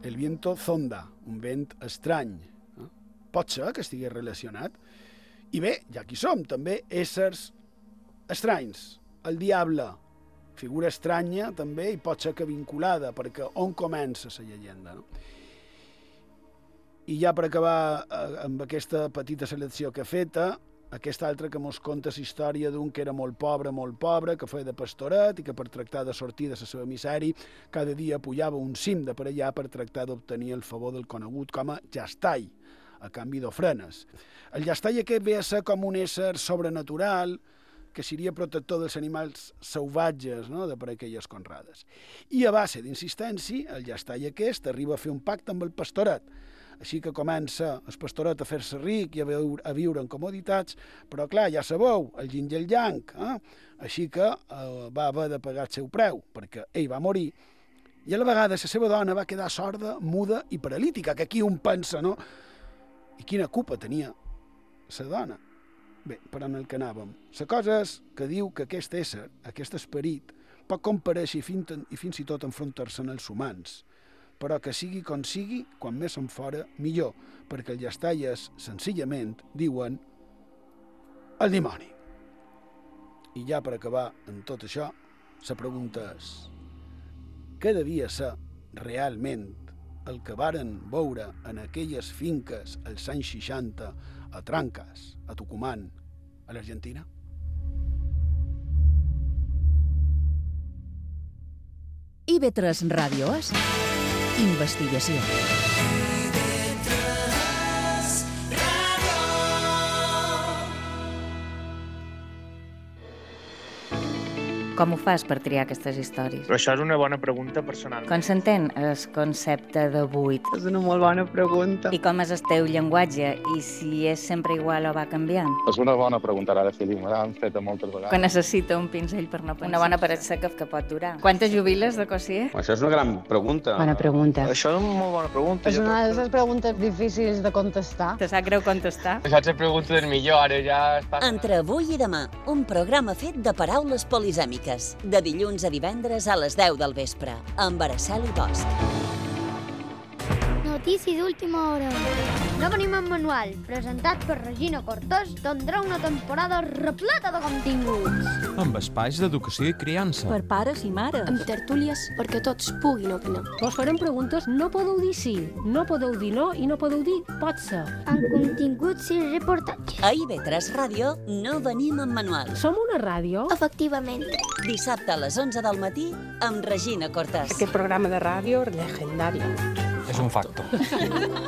el viento zonda, un vent estrany. Pot ser que estigui relacionat. I bé, ja aquí som, també éssers estranys. El diable, figura estranya també, i pot ser que vinculada, perquè on comença la llegenda, no? I ja per acabar amb aquesta petita selecció que he feta, aquesta altra que mos conta la història d'un que era molt pobre, que feia de pastoret i que per tractar de sortir de la seva misèria cada dia pujava un cim de per allà per tractar d'obtenir el favor del conegut com a jastall, a canvi d'ofrenes. El jastall aquest ve a ser com un ésser sobrenatural que seria protector dels animals salvatges, no?, de per aquelles conrades. I a base d'insistència, el jastall aquest arriba a fer un pacte amb el pastoret. Així que comença el pastoret a fer-se ric i a viure en comoditats, però clar, ja sabeu, el yin i el yang, així que va haver de pagar el seu preu, perquè ell va morir, i a la vegada la seva dona va quedar sorda, muda i paralítica, que aquí un pensa, no? I quina culpa tenia la dona? Bé, per on el que anàvem. La cosa és que diu que aquest ésser, aquest esperit, pot comparèixer i fins i tot enfrontar-se amb els humans, però que sigui com sigui, quan més en fora, millor, perquè els jastalles, senzillament, diuen el dimoni. I ja per acabar amb tot això, la pregunta és: què devia ser realment el que varen veure en aquelles finques als anys 60 a Trancas, a Tucumán, a l'Argentina? IB3 Ràdio és investigació. Com ho fas per triar aquestes històries? Però això és una bona pregunta personal. Com s'entén el concepte de buit? És una molt bona pregunta. I com és el teu llenguatge? I si és sempre igual o va canviant? És una bona pregunta, ara sí, me l'han fet moltes vegades. Que necessita un pinzell per no pensar. Una bona paret seca que pot durar. Quantes jubiles de Cossier? Això és una gran pregunta. Bona pregunta. Això és una molt bona pregunta. És una de les preguntes difícils de contestar. Te sap greu contestar? Això és la pregunta del millor, ara ja està... Entre avui i demà, un programa fet de paraules polisèmiques. De dilluns a divendres a les 10 del vespre, amb Araceli Bosch. Notícies d'última hora. No venim en manual, presentat per Regina Cortés, tindrà una temporada repleta de continguts. Amb espais d'educació i criança. Per pares i mares. Amb tertúlies perquè tots puguin opinar. Vos farem preguntes, no podeu dir sí, no podeu dir no i no podeu dir pot ser. Amb continguts i reportatges. A IB3 Ràdio no venim en manual. Som una ràdio? Efectivament. Dissabte a les 11 del matí amb Regina Cortés. Aquest programa de ràdio legendari. És un facto.